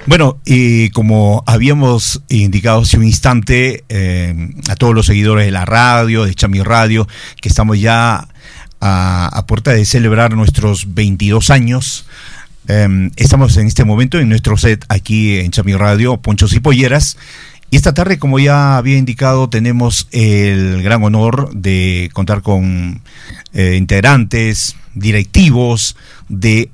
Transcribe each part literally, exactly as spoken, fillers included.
Bueno, y como habíamos indicado hace un instante, eh, a todos los seguidores de la radio, de Chami Radio, que estamos ya a, a puerta de celebrar nuestros veintidós años. Eh, estamos en este momento en nuestro set aquí en Chami Radio, Ponchos y Polleras. Y esta tarde, como ya había indicado, tenemos el gran honor de contar con eh, integrantes, directivos de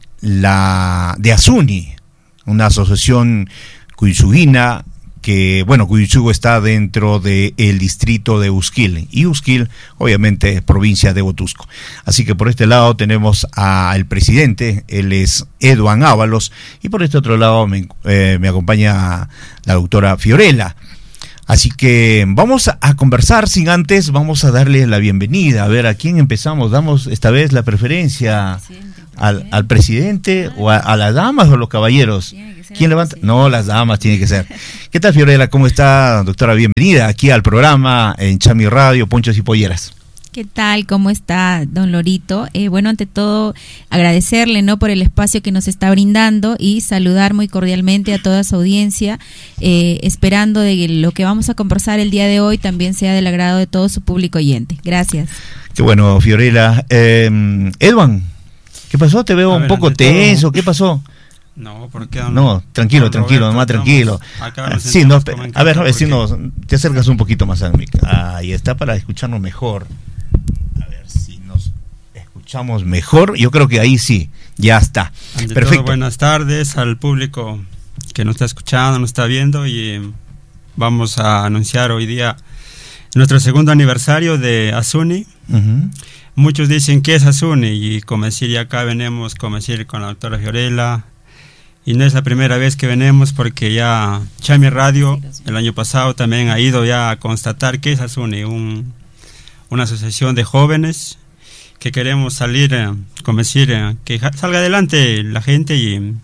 la de Asuni, una asociación cuyuchuguina que, bueno, Cuyuchugo está dentro del distrito de Usquil, y Usquil, obviamente, provincia de Botusco. Así que por este lado tenemos al presidente, él es Edwin Ábalos, y por este otro lado me, eh, me acompaña la doctora Fiorella. Así que vamos a conversar, sin antes, vamos a darle la bienvenida. A ver, ¿a quién empezamos? ¿Damos esta vez la preferencia al, al presidente o a, a las damas o a los caballeros? ¿Quién levanta? No, las damas tiene que ser. ¿Qué tal, Fiorella? ¿Cómo está, doctora? Bienvenida aquí al programa en Chami Radio, Ponchos y Polleras. ¿Qué tal? ¿Cómo está, don Lorito? Eh, bueno, ante todo, agradecerle, ¿no?, por el espacio que nos está brindando y saludar muy cordialmente a toda su audiencia, eh, esperando de que lo que vamos a conversar el día de hoy también sea del agrado de todo su público oyente. Gracias. Qué bueno, Fiorella. Eh, Edwin, ¿qué pasó? Te veo a un ver, poco tenso. Todo. ¿Qué pasó? No, ¿por qué no? No, tranquilo, tranquilo, nomás tranquilo. Ah, sí, no, a ver, a ver si nos, te acercas un poquito más a mí. Ahí está, para escucharnos mejor. A ver si nos escuchamos mejor. Yo creo que ahí sí, ya está. Ante Perfecto. Todo, buenas tardes al público que nos está escuchando, nos está viendo, y vamos a anunciar hoy día nuestro segundo aniversario de Asuni. Uh-huh. Muchos dicen que es Asuni, y como decir, ya acá venimos, como decir, con la doctora Fiorella. Y no es la primera vez que venimos, porque ya Chami Radio el año pasado también ha ido ya a constatar que es Asuni, un, una asociación de jóvenes que queremos salir, eh, como decir, eh, que salga adelante la gente, y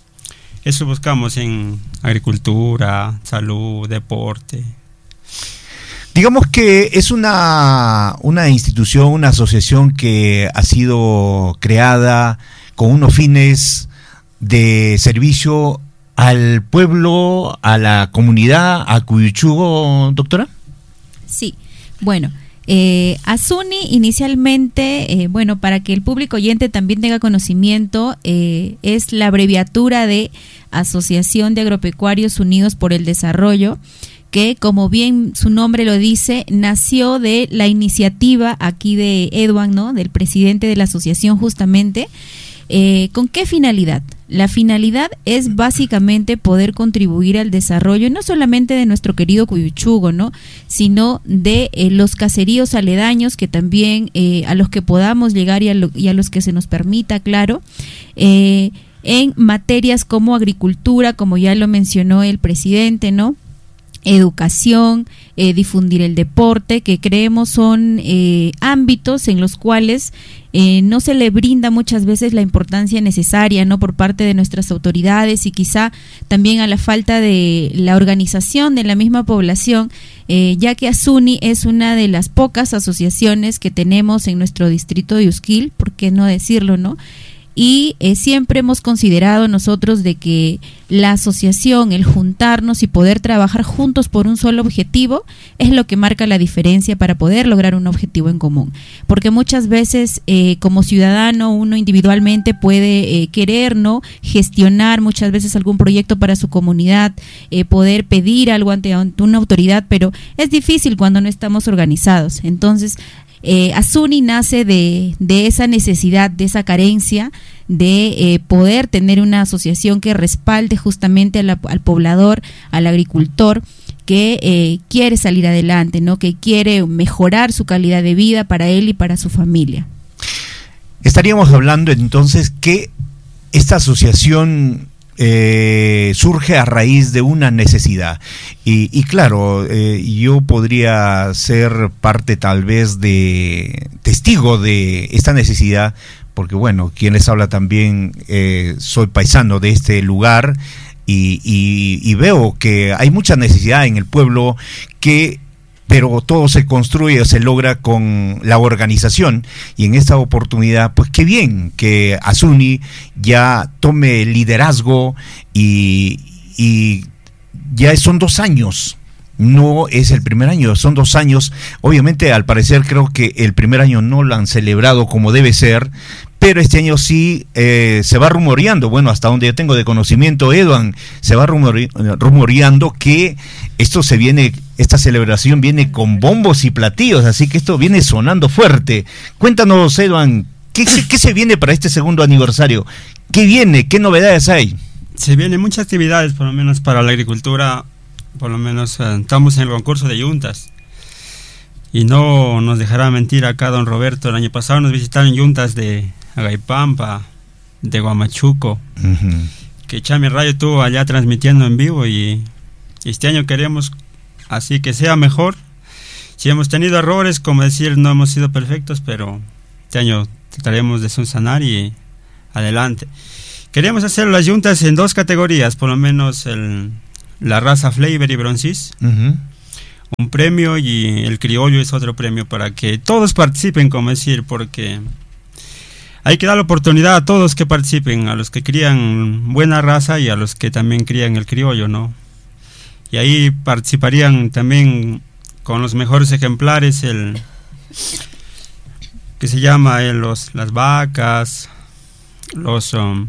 eso buscamos en agricultura, salud, deporte. Digamos que es una, una institución, una asociación que ha sido creada con unos fines de servicio al pueblo, a la comunidad, a Cuyuchugo, doctora. Sí, bueno, eh, Asuni inicialmente, eh, bueno, para que el público oyente también tenga conocimiento, eh, es la abreviatura de Asociación de Agropecuarios Unidos por el Desarrollo, que, como bien su nombre lo dice, nació de la iniciativa aquí de Edwin, ¿no?, del presidente de la asociación, justamente. Eh, ¿Con qué finalidad? La finalidad es básicamente poder contribuir al desarrollo no solamente de nuestro querido Cuyuchugo, ¿no?, sino de eh, los caseríos aledaños, que también eh, a los que podamos llegar y a, lo, y a los que se nos permita, claro, eh, en materias como agricultura, como ya lo mencionó el presidente, ¿no?, educación, eh, difundir el deporte, que creemos son eh, ámbitos en los cuales eh, no se le brinda muchas veces la importancia necesaria, ¿no?, por parte de nuestras autoridades, y quizá también a la falta de la organización de la misma población, eh, ya que Asuni es una de las pocas asociaciones que tenemos en nuestro distrito de Usquil, ¿por qué no decirlo, no? Y eh, siempre hemos considerado nosotros de que la asociación, el juntarnos y poder trabajar juntos por un solo objetivo, es lo que marca la diferencia para poder lograr un objetivo en común. Porque muchas veces eh, como ciudadano uno individualmente puede eh, querer, ¿no?, gestionar muchas veces algún proyecto para su comunidad, eh, poder pedir algo ante, ante una autoridad, pero es difícil cuando no estamos organizados. Entonces, Eh, Asuni nace de, de esa necesidad, de esa carencia de eh, poder tener una asociación que respalde justamente a la, al poblador, al agricultor, que eh, quiere salir adelante, ¿no?, que quiere mejorar su calidad de vida para él y para su familia. Estaríamos hablando entonces que esta asociación Eh, surge a raíz de una necesidad, y, y claro, eh, yo podría ser parte tal vez de testigo de esta necesidad, porque bueno, quien les habla también eh, soy paisano de este lugar, y, y, y veo que hay mucha necesidad en el pueblo, que pero todo se construye o se logra con la organización, y en esta oportunidad, pues qué bien que Asuni ya tome liderazgo y, y ya son dos años. No es el primer año, son dos años. Obviamente, al parecer, creo que el primer año no lo han celebrado como debe ser, pero este año sí eh, se va rumoreando, bueno, hasta donde yo tengo de conocimiento, Edwan, se va rumore, rumoreando que esto se viene, esta celebración viene con bombos y platillos, así que esto viene sonando fuerte. Cuéntanos, Edwan, ¿qué, qué, qué se viene para este segundo aniversario? ¿Qué viene? ¿Qué novedades hay? Se vienen muchas actividades, por lo menos para la agricultura. Por lo menos eh, estamos en el concurso de yuntas. Y no nos dejará mentir acá don Roberto. El año pasado nos visitaron yuntas de Agaipampa, de Guamachuco, uh-huh. que Chami Radio estuvo allá transmitiendo en vivo, y este año queremos así que sea mejor. Si hemos tenido errores, como decir, no hemos sido perfectos, pero este año trataremos de subsanar y adelante. Queríamos hacer las yuntas en dos categorías, por lo menos el... la raza Flavor y Broncis, uh-huh. un premio, y el criollo es otro premio, para que todos participen, como decir, porque hay que dar la oportunidad a todos que participen, a los que crían buena raza y a los que también crían el criollo, ¿no? Y ahí participarían también con los mejores ejemplares el que se llama eh, los las vacas, los um,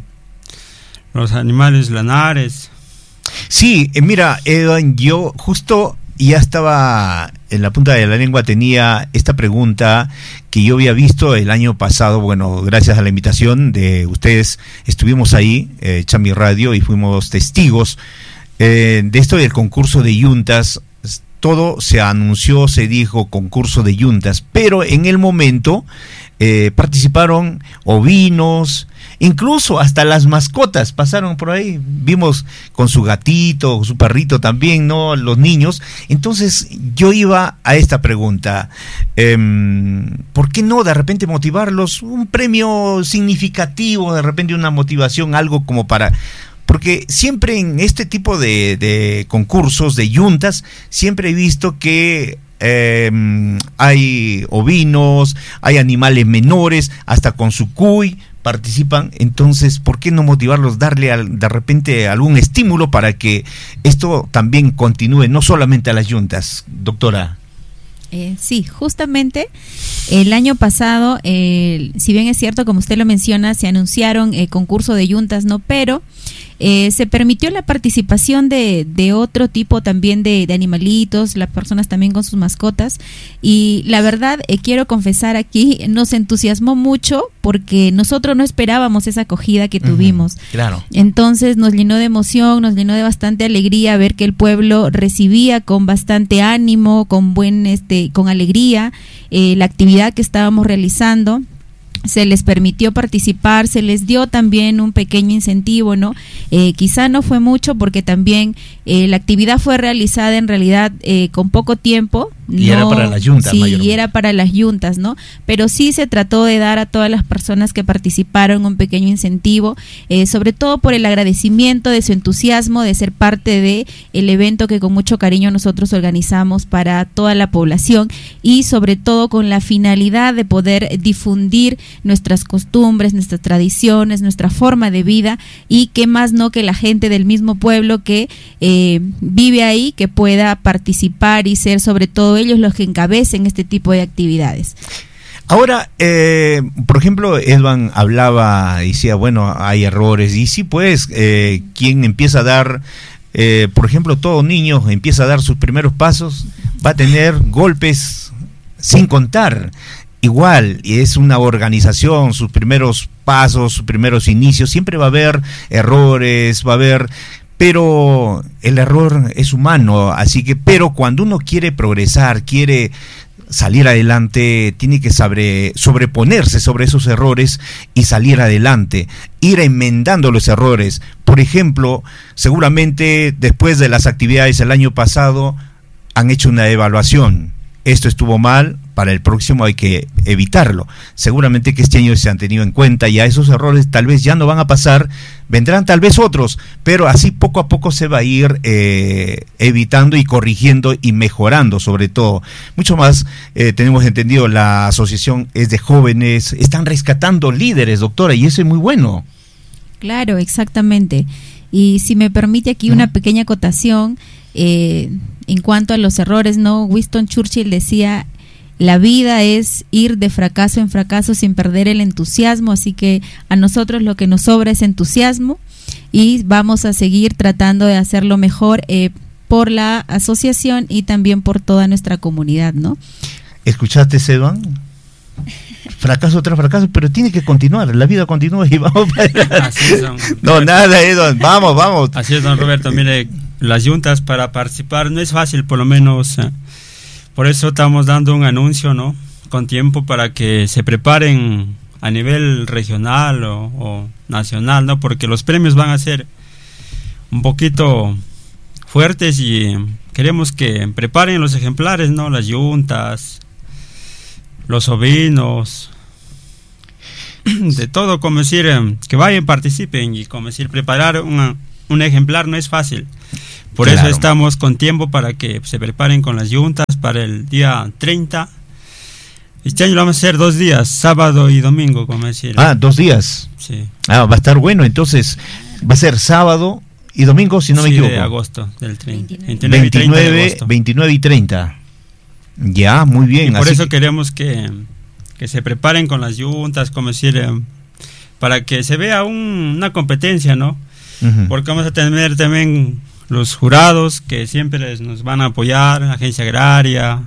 los animales lanares. Sí, eh, mira, Edwan, yo justo ya estaba en la punta de la lengua, tenía esta pregunta que yo había visto el año pasado. Bueno, gracias a la invitación de ustedes, estuvimos ahí, eh, Chami Radio, y fuimos testigos eh, de esto del concurso de yuntas. Todo se anunció, se dijo concurso de yuntas, pero en el momento eh, participaron ovinos, incluso hasta las mascotas pasaron por ahí, vimos con su gatito, su perrito también, ¿no? Los niños. Entonces yo iba a esta pregunta, eh, ¿por qué no de repente motivarlos? Un premio significativo, de repente una motivación, algo como para... Porque siempre en este tipo de, de concursos, de yuntas, siempre he visto que eh, hay ovinos, hay animales menores, hasta con su cuy participan. Entonces, ¿por qué no motivarlos, darle al, de repente algún estímulo para que esto también continúe, no solamente a las yuntas, doctora? Eh, sí, justamente el año pasado, eh, si bien es cierto, como usted lo menciona, se anunciaron eh, concurso de yuntas, ¿no? Pero eh, se permitió la participación de, de otro tipo también de, de animalitos, las personas también con sus mascotas, y la verdad, eh, quiero confesar aquí, nos entusiasmó mucho porque nosotros no esperábamos esa acogida que tuvimos. Uh-huh, claro. Entonces nos llenó de emoción, nos llenó de bastante alegría ver que el pueblo recibía con bastante ánimo, con buen este, con alegría eh, la actividad que estábamos realizando. Se les permitió participar, se les dio también un pequeño incentivo, ¿no? Eh, quizá no fue mucho porque también eh, la actividad fue realizada en realidad eh, con poco tiempo. Y no, era para las yuntas, sí, mayormente. y era para las yuntas, ¿no? Pero sí se trató de dar a todas las personas que participaron un pequeño incentivo, eh, sobre todo por el agradecimiento de su entusiasmo de ser parte de el evento que con mucho cariño nosotros organizamos para toda la población, y sobre todo con la finalidad de poder difundir nuestras costumbres, nuestras tradiciones, nuestra forma de vida, y qué más no que la gente del mismo pueblo que eh, vive ahí, que pueda participar y ser sobre todo ellos los que encabecen este tipo de actividades. Ahora, eh, por ejemplo, Edwan hablaba, decía, bueno, hay errores, y sí, pues, eh, quien empieza a dar, eh, por ejemplo, todo niño empieza a dar sus primeros pasos, va a tener golpes sin contar. Igual, y es una organización, sus primeros pasos, sus primeros inicios, siempre va a haber errores, va a haber... Pero el error es humano, así que, pero cuando uno quiere progresar, quiere salir adelante, tiene que saber sobreponerse sobre esos errores y salir adelante, ir enmendando los errores. Por ejemplo, seguramente después de las actividades del año pasado han hecho una evaluación. Esto estuvo mal, para el próximo hay que evitarlo. Seguramente que este año se han tenido en cuenta, y a esos errores tal vez ya no van a pasar, vendrán tal vez otros, pero así poco a poco se va a ir eh, evitando y corrigiendo y mejorando, sobre todo. Mucho más, eh, tenemos entendido, la asociación es de jóvenes, están rescatando líderes, doctora, y eso es muy bueno. Claro, exactamente. Y si me permite aquí una pequeña acotación eh, en cuanto a los errores, ¿no? Winston Churchill decía: la vida es ir de fracaso en fracaso sin perder el entusiasmo, así que a nosotros lo que nos sobra es entusiasmo y vamos a seguir tratando de hacerlo mejor eh, por la asociación y también por toda nuestra comunidad, ¿no? ¿Escuchaste, Edwin? Fracaso tras fracaso, pero tiene que continuar, la vida continúa y vamos para... Así es, don No, Roberto. nada, Edwin, vamos, vamos. Así es, don Roberto. Mire, las juntas para participar no es fácil, por lo menos. Eh, por eso estamos dando un anuncio, ¿no? Con tiempo para que se preparen a nivel regional o, o nacional, ¿no? Porque los premios van a ser un poquito fuertes y queremos que preparen los ejemplares, ¿no? Las yuntas, los ovinos, de todo, como decir, eh, que vayan, participen y como decir, preparar una, un ejemplar no es fácil. Por Claro. eso estamos con tiempo para que se preparen con las yuntas para el día treinta. Este año lo vamos a hacer dos días, sábado y domingo, como decir. Ah, dos días. Sí. Ah, va a estar bueno, entonces va a ser sábado y domingo, si no me Sí, equivoco. de agosto, del treinta. veintinueve. veintinueve y treinta de veintinueve, agosto. veintinueve y treinta. Ya, muy bien. Y por así eso que- queremos que, que se preparen con las yuntas, como decir, eh, para que se vea un- una competencia, ¿no? Ujú. Porque vamos a tener también los jurados que siempre nos van a apoyar, agencia agraria,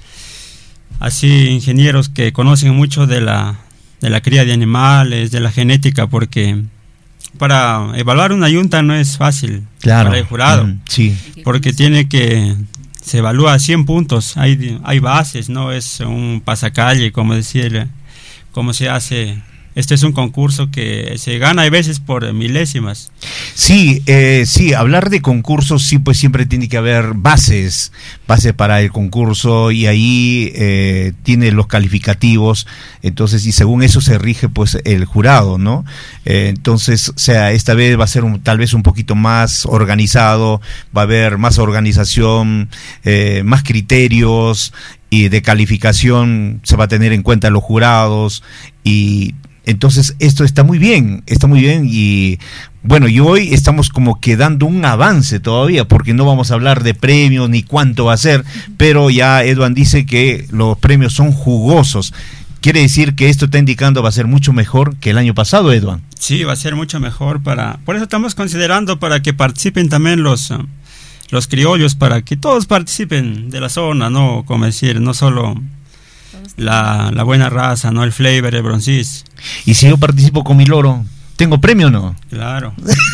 así ingenieros que conocen mucho de la, de la cría de animales, de la genética, porque para evaluar una yunta no es fácil Claro. para el jurado, Ujú, sí. porque tiene que, se evalúa cien puntos, hay, hay bases, no es un pasacalle, como decir, cómo se hace. Este es un concurso que se gana a veces por milésimas. Sí, eh, sí, hablar de concursos, sí, pues siempre tiene que haber bases, bases para el concurso y ahí eh, tiene los calificativos, entonces, y según eso se rige pues el jurado, ¿no? Eh, entonces, o sea, esta vez va a ser un, tal vez un poquito más organizado, va a haber más organización, eh, más criterios y de calificación se va a tener en cuenta los jurados y entonces esto está muy bien, está muy bien y bueno, y hoy estamos como que dando un avance todavía porque no vamos a hablar de premios ni cuánto va a ser, pero ya Edwin dice que los premios son jugosos. Quiere decir que esto está indicando va a ser mucho mejor que el año pasado, Edwin. Sí, va a ser mucho mejor para... Por eso estamos considerando para que participen también los, uh, los criollos, para que todos participen de la zona, ¿no? Como decir, no solo la, la buena raza, ¿no? El flavor, el broncis. Y si yo participo con mi loro, ¿tengo premio o no? Claro.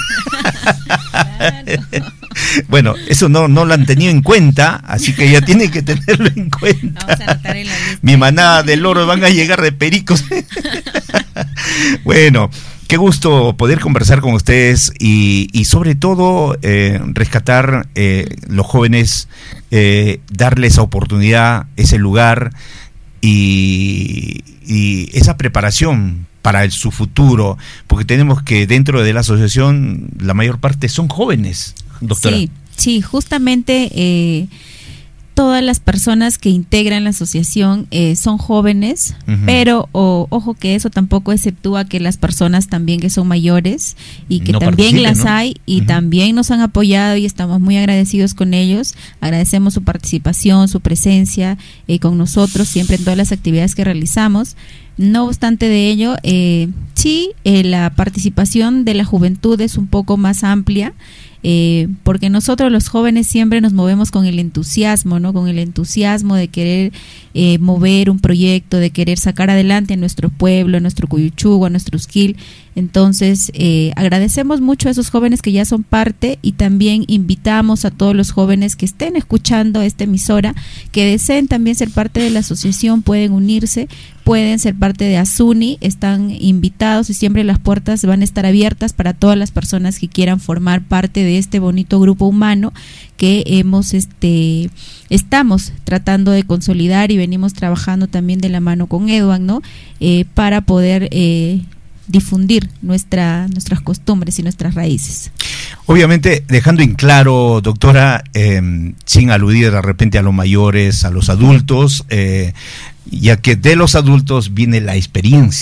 Bueno, eso no, no lo han tenido en cuenta, así que ya tienen que tenerlo en cuenta. Vamos a anotar en la lista. Mi manada de loros van a llegar de pericos. Bueno, qué gusto poder conversar con ustedes y, y sobre todo eh, rescatar eh, los jóvenes, eh, darles esa oportunidad, ese lugar y, y esa preparación para el, su futuro, porque tenemos que dentro de la asociación la mayor parte son jóvenes, doctora. Sí, sí, justamente eh, todas las personas que integran la asociación eh, son jóvenes, Ujú. pero o, ojo que eso tampoco exceptúa que las personas también que son mayores y que No también participen, las ¿no? hay y Ujú. también nos han apoyado y estamos muy agradecidos con ellos. Agradecemos su participación, su presencia eh, con nosotros siempre en todas las actividades que realizamos. No obstante de ello, eh, sí, eh, la participación de la juventud es un poco más amplia, eh, porque nosotros los jóvenes siempre nos movemos con el entusiasmo, ¿no? Con el entusiasmo de querer eh, mover un proyecto, de querer sacar adelante a nuestro pueblo, a nuestro Cuyuchugo, a nuestro Usquil. Entonces, eh, agradecemos mucho a esos jóvenes que ya son parte y también invitamos a todos los jóvenes que estén escuchando esta emisora, que deseen también ser parte de la asociación, pueden unirse, pueden ser parte de Asuni, están invitados y siempre las puertas van a estar abiertas para todas las personas que quieran formar parte de este bonito grupo humano que hemos este estamos tratando de consolidar y venimos trabajando también de la mano con Edwin, ¿no? Eh, para poder eh, difundir nuestra, nuestras costumbres y nuestras raíces. Obviamente, dejando en claro, doctora, eh, sin aludir de repente a los mayores, a los adultos, eh, ya que de los adultos viene la experiencia,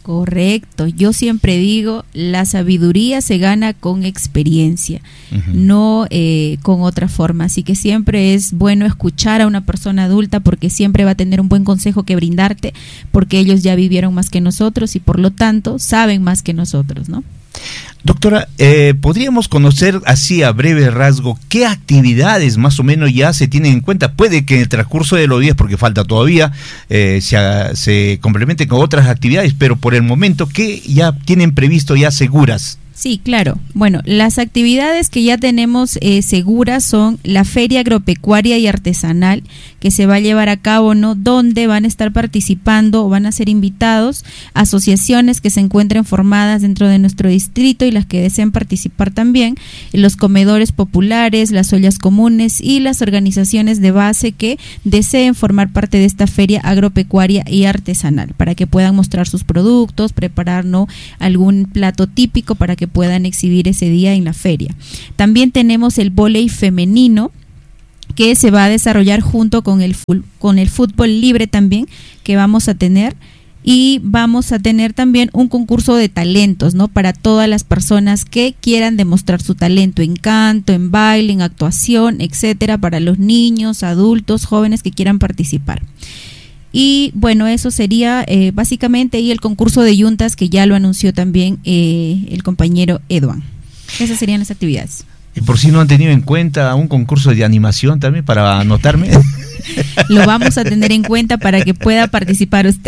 Correcto, yo siempre digo, la sabiduría se gana con experiencia, uh-huh. no eh, con otra forma, así que siempre es bueno escuchar a una persona adulta porque siempre va a tener un buen consejo que brindarte, porque ellos ya vivieron más que nosotros y por lo tanto saben más que nosotros, ¿no? Doctora, eh, ¿podríamos conocer así a breve rasgo qué actividades más o menos ya se tienen en cuenta? Puede que en el transcurso de los días, porque falta todavía, eh, se, se complementen con otras actividades, pero por el momento, ¿qué ya tienen previsto ya seguras? Sí, claro. Bueno, las actividades que ya tenemos eh, seguras son la Feria Agropecuaria y Artesanal, que se va a llevar a cabo, ¿no? Donde van a estar participando o van a ser invitados asociaciones que se encuentren formadas dentro de nuestro distrito y las que deseen participar también, los comedores populares, las ollas comunes y las organizaciones de base que deseen formar parte de esta Feria Agropecuaria y Artesanal, para que puedan mostrar sus productos, preparar, ¿no?, algún plato típico para que puedan exhibir ese día en la feria. También tenemos el vóley femenino, que se va a desarrollar junto con el, con el fútbol libre también, que vamos a tener, y vamos a tener también un concurso de talentos, ¿no?, para todas las personas que quieran demostrar su talento en canto, en baile, en actuación, etcétera, para los niños, adultos, jóvenes que quieran participar. Y bueno, eso sería eh, básicamente, y el concurso de yuntas que ya lo anunció también eh, el compañero Edwan. Esas serían las actividades. Y por si no han tenido en cuenta un concurso de animación también para anotarme. Lo vamos a tener en cuenta para que pueda participar usted.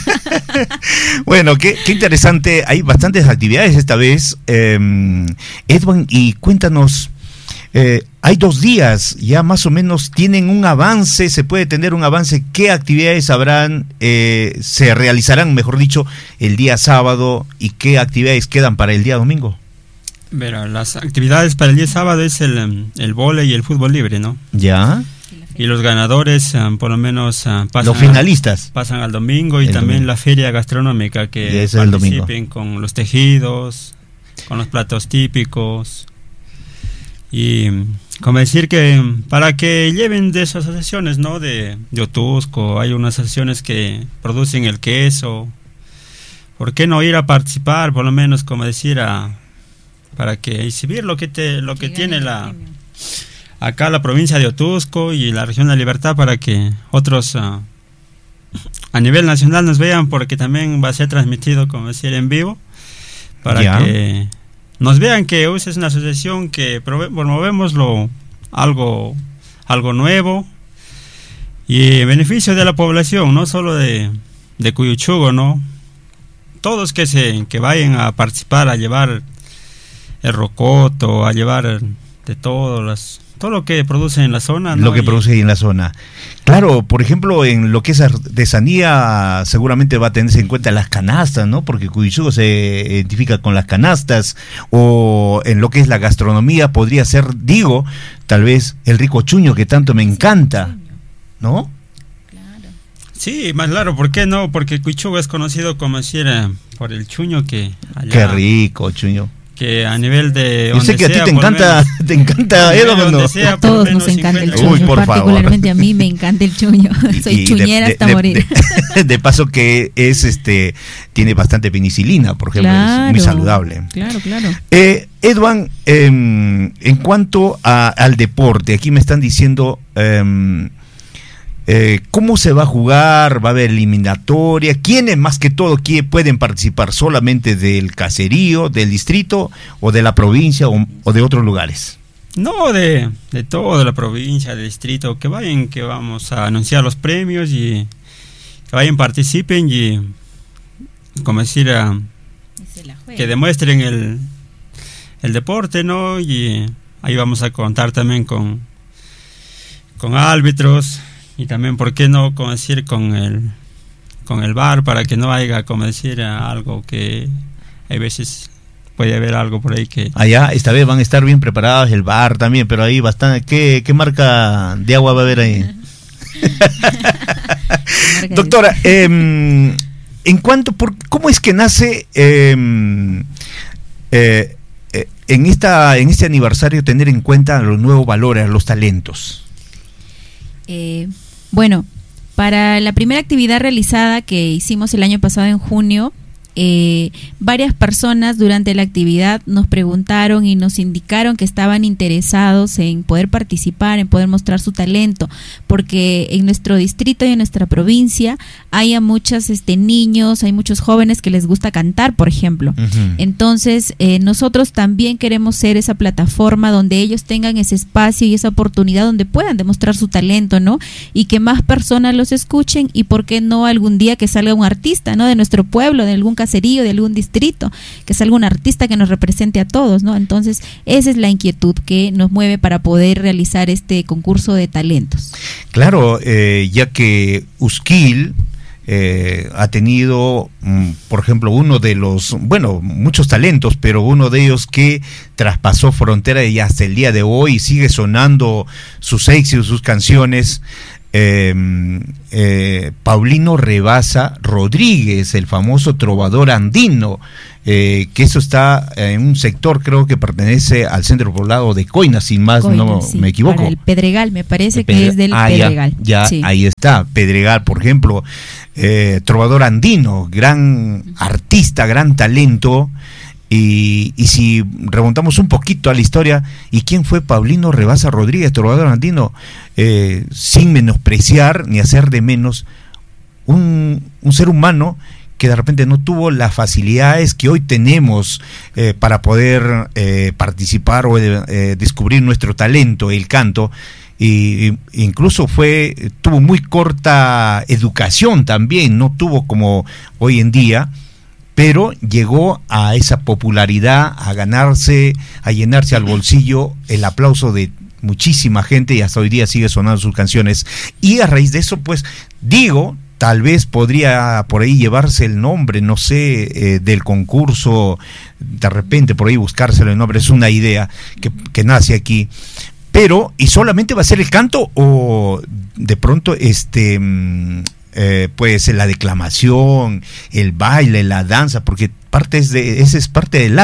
Bueno, qué, qué interesante. Hay bastantes actividades esta vez. Eh, Edwan, y cuéntanos. Eh, hay dos días, ya más o menos tienen un avance, se puede tener un avance, ¿qué actividades habrán, eh, se realizarán, mejor dicho, el día sábado y qué actividades quedan para el día domingo? Pero las actividades para el día sábado es el, el vóley y el fútbol libre, ¿no? Ya. Y los ganadores, um, por lo menos, uh, pasan, los finalistas a, pasan al domingo y el también domingo. La feria gastronómica que es participen con los tejidos, con los platos típicos. Y como decir que para que lleven de esas asociaciones, ¿no?, de, de Otusco, hay unas asociaciones que producen el queso. ¿Por qué no ir a participar, por lo menos, como decir, a, para que exhibir lo que te, lo que tiene la acá la provincia de Otusco y la región de La Libertad, para que otros uh, a nivel nacional nos vean, porque también va a ser transmitido, como decir, en vivo, para yeah. que nos vean que U S es una asociación que promovemos lo, algo, algo nuevo y en beneficio de la población, no solo de, de Cuyuchugo, ¿no? Todos que se que vayan a participar, a llevar el rocoto, a llevar de todo, las, todo lo que produce en la zona, ¿no? Lo que y, produce en la zona. Claro, por ejemplo, en lo que es artesanía, seguramente va a tenerse en cuenta las canastas, ¿no? Porque Cuyuchugo se identifica con las canastas, o en lo que es la gastronomía podría ser, digo, tal vez el rico chuño que tanto me encanta, ¿no? Claro. Sí, más claro, ¿por qué no? Porque Cuyuchugo es conocido, como decir, por el chuño que allá, qué rico, chuño. Que a nivel de... Yo sé que a ti te encanta, menos, te encanta, Edo, ¿no? Sea, a todos nos encanta el chuño. Uy, por particularmente favor. A mí me encanta el chuño. Soy y chuñera de, hasta de, morir. De, de paso que es, este, tiene bastante penicilina, por ejemplo, claro, es muy saludable. Claro, claro. Eh, Edwan, eh, en cuanto a, al deporte, aquí me están diciendo... Eh, Eh, ¿cómo se va a jugar? ¿Va a haber eliminatoria? ¿Quiénes más que todo pueden participar? ¿Solamente del caserío, del distrito o de la provincia o, o de otros lugares? No, de, de todo, de la provincia, del distrito, que vayan, que vamos a anunciar los premios y que vayan, participen y, como decir, a, que demuestren el, el deporte, ¿no? Y ahí vamos a contar también con, con árbitros. Y también, ¿por qué no, como decir, con el con el V A R, para que no haya, como decir, algo que hay veces puede haber algo por ahí que... Allá, esta vez van a estar bien preparados, el V A R también, pero ahí bastante... ¿Qué, qué marca de agua va a haber ahí? Doctora, eh, en cuanto... Por, ¿cómo es que nace eh, eh, eh, en, esta, en este aniversario tener en cuenta los nuevos valores, los talentos? Eh... Bueno, para la primera actividad realizada que hicimos el año pasado en junio, eh, varias personas durante la actividad nos preguntaron y nos indicaron que estaban interesados en poder participar, en poder mostrar su talento, porque en nuestro distrito y en nuestra provincia hay a muchos este, niños, hay muchos jóvenes que les gusta cantar, por ejemplo. Uh-huh. Entonces, eh, nosotros también queremos ser esa plataforma donde ellos tengan ese espacio y esa oportunidad donde puedan demostrar su talento, ¿no? Y que más personas los escuchen, y por qué no algún día que salga un artista, ¿no? De nuestro pueblo, de algún caserío, de algún distrito, que salga un artista que nos represente a todos, ¿no? Entonces, esa es la inquietud que nos mueve para poder realizar este concurso de talentos. Claro, eh, ya que Usquil eh, ha tenido, mm, por ejemplo, uno de los, bueno, muchos talentos, pero uno de ellos que traspasó frontera y hasta el día de hoy sigue sonando sus éxitos, sus canciones. Eh, eh, Paulino Rebasa Rodríguez, el famoso trovador andino, eh, que eso está en un sector, creo que pertenece al centro poblado de Coina, sin más Coina, no sí, me equivoco. Para el Pedregal, me parece el que Pedregal. Es del ah, Pedregal. Ya, ya sí. Ahí está, Pedregal, por ejemplo, eh, trovador andino, gran artista, gran talento. Y, y si remontamos un poquito a la historia, ¿y quién fue Paulino Rebasa Rodríguez, trovador andino? Eh, sin menospreciar ni hacer de menos un, un ser humano que de repente no tuvo las facilidades que hoy tenemos eh, para poder eh, participar o eh, descubrir nuestro talento, el canto. Y, y incluso fue tuvo muy corta educación también, no tuvo como hoy en día, pero llegó a esa popularidad, a ganarse, a llenarse al bolsillo el aplauso de muchísima gente, y hasta hoy día sigue sonando sus canciones. Y a raíz de eso, pues, digo, tal vez podría por ahí llevarse el nombre, no sé, eh, del concurso, de repente por ahí buscárselo el nombre, es una idea que, que nace aquí. Pero, ¿y solamente va a ser el canto o de pronto este... Eh, pues la declamación, el baile, la danza, porque parte es de, ese es parte del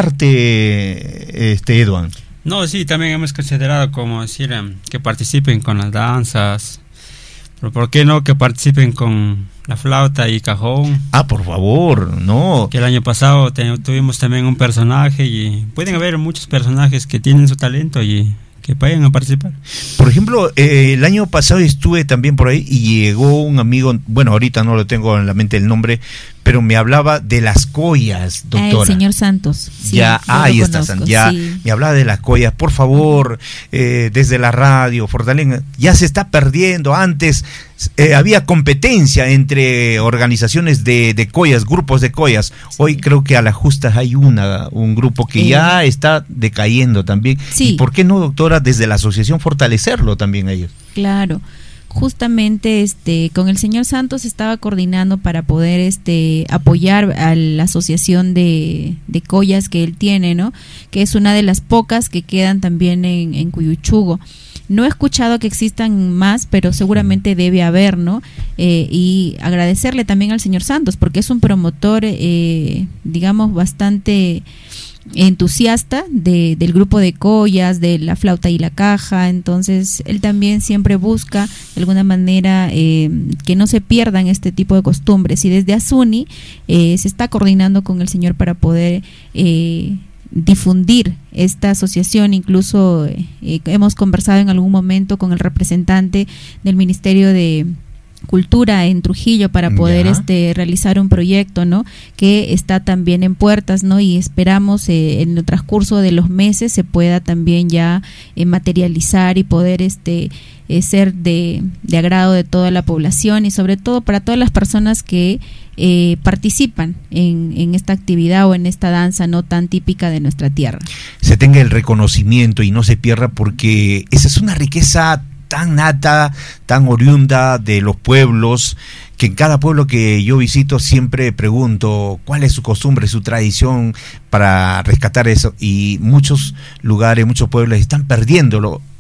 arte, este Edwin? No, sí, también hemos considerado como decir que participen con las danzas, pero ¿por qué no que participen con la flauta y cajón? Ah, por favor, no. Que el año pasado te, tuvimos también un personaje, y pueden haber muchos personajes que tienen su talento y que vayan a participar. Por ejemplo, eh, el año pasado estuve también por ahí y llegó un amigo, bueno, ahorita no lo tengo en la mente el nombre, pero me hablaba de las collas, doctora. Ah, el señor Santos. Sí, ya, ah, ahí está, ya sí. Me hablaba de las collas. Por favor, eh, desde la radio, Fortaleza, ya se está perdiendo. Antes eh, había competencia entre organizaciones de, de collas, grupos de collas. Hoy sí. Creo que a las justas hay una, un grupo que eh. ya está decayendo también. Sí. ¿Y por qué no, doctora, desde la asociación fortalecerlo también a ellos? Claro. Justamente este con el señor Santos estaba coordinando para poder este apoyar a la asociación de, de collas que él tiene, ¿no? Que es una de las pocas que quedan también en, en Cuyuchugo. No he escuchado que existan más, pero seguramente debe haber, ¿no? Eh, y agradecerle también al señor Santos, porque es un promotor, eh, digamos, bastante entusiasta de, del grupo de collas, de la flauta y la caja. Entonces él también siempre busca de alguna manera eh, que no se pierdan este tipo de costumbres, y desde Asuni eh, se está coordinando con el señor para poder eh, difundir esta asociación. Incluso eh, hemos conversado en algún momento con el representante del Ministerio de Cultura en Trujillo para poder ya. este realizar un proyecto, ¿no? Que está también en puertas, ¿no? Y esperamos eh, en el transcurso de los meses se pueda también ya eh, materializar y poder este eh, ser de, de agrado de toda la población, y sobre todo para todas las personas que eh, participan en, en esta actividad o en esta danza no tan típica de nuestra tierra. Se tenga el reconocimiento y no se pierda, porque esa es una riqueza tan nata, tan oriunda de los pueblos, que en cada pueblo que yo visito siempre pregunto cuál es su costumbre, su tradición, para rescatar eso, y muchos lugares, muchos pueblos están perdiéndolo.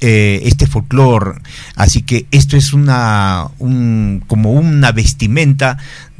eh, este folclore. Así que esto es una un, como una vestimenta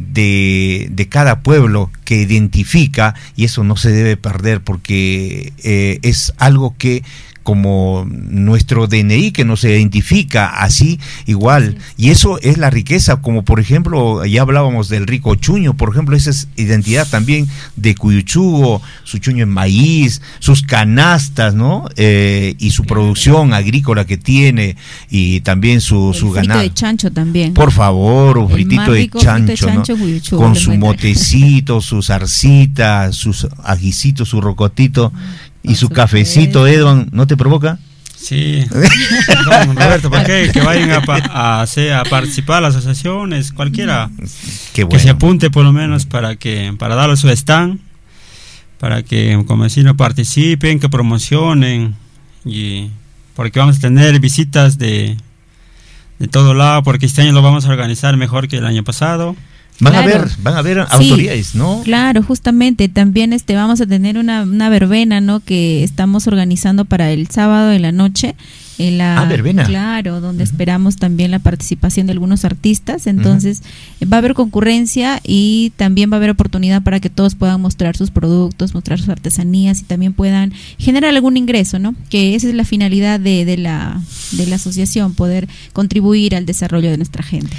de, de cada pueblo que identifica, y eso no se debe perder, porque eh, es algo que, como nuestro D N I, que nos identifica así igual, y eso es la riqueza. Como por ejemplo, ya hablábamos del rico chuño, por ejemplo, esa es identidad también de Cuyuchugo, su chuño en maíz, sus canastas, ¿no? Eh, y su producción agrícola que tiene, y también su, su ganado. El frito de chancho también. Por favor, un fritito de chancho, frito de chancho, ¿no? Cuyuchugo, con su motecito, su zarcita, sus ajicitos, su rocotito. Y su cafecito, Edwin, ¿no te provoca? Sí, don Roberto, ¿para qué? Que vayan a, a, a, a participar a las asociaciones, cualquiera. Qué bueno. Que se apunte por lo menos para que para darle su stand, para que como vecinos participen, que promocionen, y porque vamos a tener visitas de, de todo lado, porque este año lo vamos a organizar mejor que el año pasado. Van claro. a ver, van a ver sí, autoridades, ¿no? Claro, justamente también este vamos a tener una, una verbena, ¿no? Que estamos organizando para el sábado en la noche. En la, ah, verbena. Claro, donde uh-huh. esperamos también la participación de algunos artistas. Entonces uh-huh. va a haber concurrencia, y también va a haber oportunidad para que todos puedan mostrar sus productos, mostrar sus artesanías, y también puedan generar algún ingreso, ¿no? Que esa es la finalidad de, de la de la asociación, poder contribuir al desarrollo de nuestra gente.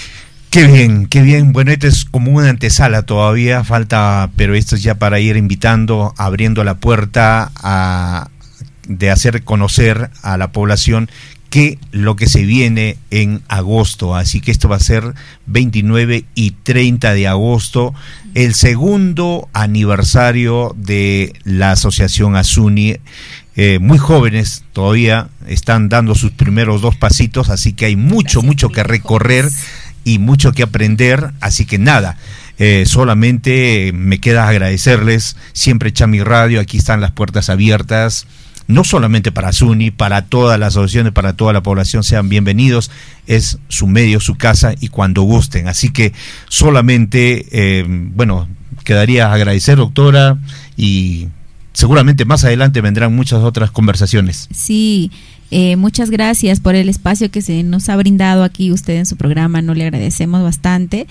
Qué bien, qué bien. Bueno, esto es como una antesala, todavía falta, pero esto es ya para ir invitando, abriendo la puerta a, de hacer conocer a la población que lo que se viene en agosto. Así que esto va a ser veintinueve y treinta de agosto, el segundo aniversario de la Asociación Azuni. Eh, muy jóvenes todavía, están dando sus primeros dos pasitos, así que hay mucho, mucho que recorrer y mucho que aprender. Así que nada, eh, solamente me queda agradecerles. Siempre Chami Radio, aquí están las puertas abiertas, no solamente para Azuni, para todas las asociaciones, para toda la población. Sean bienvenidos, es su medio, su casa, y cuando gusten. Así que solamente, eh, bueno, quedaría agradecer, doctora, y seguramente más adelante vendrán muchas otras conversaciones. Sí, Eh, muchas gracias por el espacio que se nos ha brindado aquí usted en su programa, no le agradecemos bastante.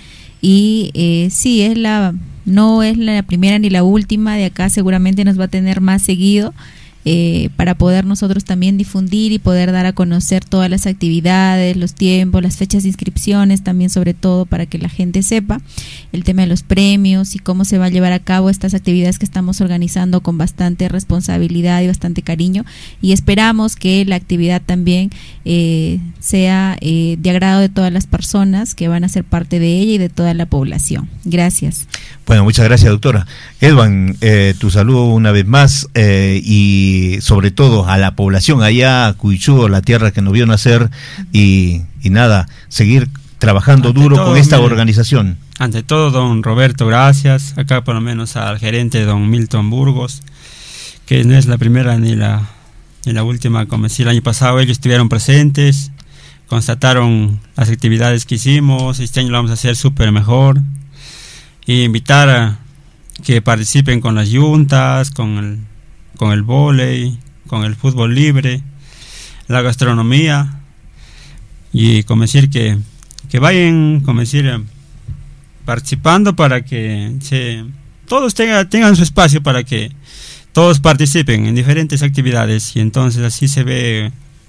Y eh, sí, es la no es la primera ni la última, de acá seguramente nos va a tener más seguido, eh, para poder nosotros también difundir y poder dar a conocer todas las actividades, los tiempos, las fechas de inscripciones, también sobre todo para que la gente sepa el tema de los premios y cómo se va a llevar a cabo estas actividades que estamos organizando con bastante responsabilidad y bastante cariño, y esperamos que la actividad también eh, sea eh, de agrado de todas las personas que van a ser parte de ella y de toda la población. Gracias. Bueno, muchas gracias, doctora. Edwin, eh, tu saludo una vez más, eh, y sobre todo a la población allá, Cuyuchugo, la tierra que nos vio nacer, y, y nada, seguir trabajando ante duro todo, con esta mire, organización. Ante todo, don Roberto, gracias. Acá por lo menos al gerente, don Milton Burgos, que no es la primera ni la, ni la última, como decía el año pasado, ellos estuvieron presentes, constataron las actividades que hicimos. Este año lo vamos a hacer súper mejor, y invitar a que participen con las yuntas, con el, con el vóley, con el fútbol libre, la gastronomía, y como decir que, que vayan, como decir, participando para que se, todos tengan, tengan su espacio, para que todos participen en diferentes actividades, y entonces así se ve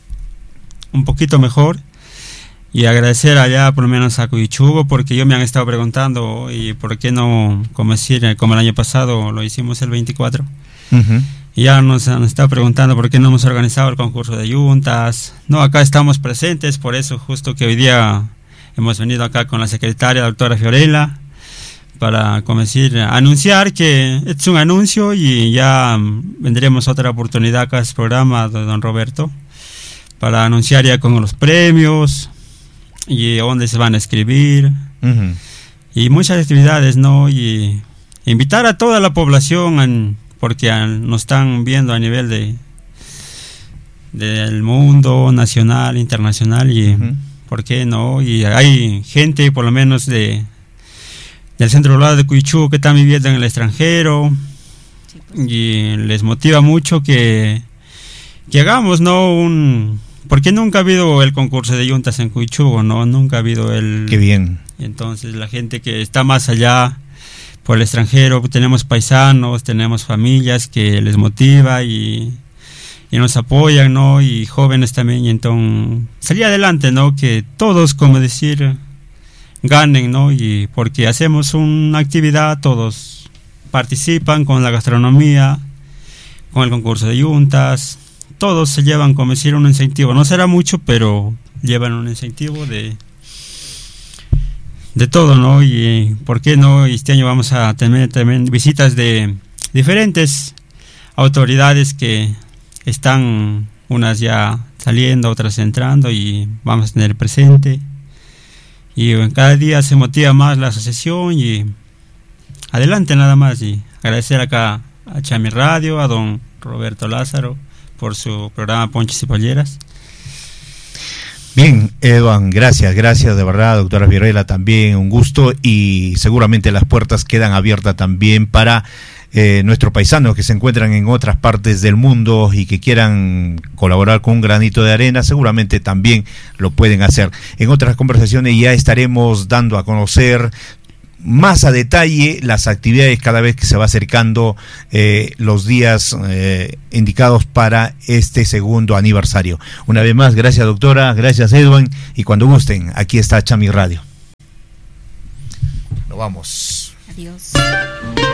un poquito mejor. Y agradecer allá por lo menos a Cuyuchugo, porque ellos me han estado preguntando, y por qué no, como decir, como el año pasado lo hicimos el veinticuatro, uh-huh. y ya nos han estado preguntando por qué no hemos organizado el concurso de yuntas. No, acá estamos presentes, por eso justo que hoy día hemos venido acá con la secretaria, la doctora Fiorella, para, como decir, anunciar que es un anuncio, y ya vendremos otra oportunidad acá a este programa de don Roberto, para anunciar ya con los premios, y dónde se van a escribir, uh-huh. y muchas actividades, ¿no? Y invitar a toda la población, en, porque a, nos están viendo a nivel de del mundo nacional, internacional, y uh-huh. ¿por qué no? Y hay gente, por lo menos de del centro rural de Cuyuchugo, que están viviendo en el extranjero, sí, pues. Y les motiva mucho que que hagamos, ¿no? Un porque nunca ha habido el concurso de yuntas en Cuychugo, ¿no? Nunca ha habido el... Qué bien. Entonces la gente que está más allá, por el extranjero, tenemos paisanos, tenemos familias que les motiva y, y nos apoyan, ¿no? Y jóvenes también, y entonces salir adelante, ¿no? Que todos, como decir, ganen, ¿no? Y porque hacemos una actividad, todos participan con la gastronomía, con el concurso de yuntas, todos se llevan, como decir, un incentivo. No será mucho, pero llevan un incentivo de... de todo, ¿no? Y ¿por qué no? Este año vamos a tener también visitas de diferentes autoridades que están, unas ya saliendo, otras entrando, y vamos a tener presente. Y cada día se motiva más la asociación y adelante nada más. Y agradecer acá a Chami Radio, a don Roberto Lázaro por su programa Ponches y Polleras. Bien, Eduan, gracias, gracias de verdad, doctora Virrela, también un gusto, y seguramente las puertas quedan abiertas también para eh, nuestros paisanos que se encuentran en otras partes del mundo y que quieran colaborar con un granito de arena, seguramente también lo pueden hacer. En otras conversaciones ya estaremos dando a conocer más a detalle las actividades cada vez que se va acercando eh, los días eh, indicados para este segundo aniversario. Una vez más, gracias doctora, gracias Edwin, y cuando gusten, aquí está Chami Radio. Nos vamos. Adiós.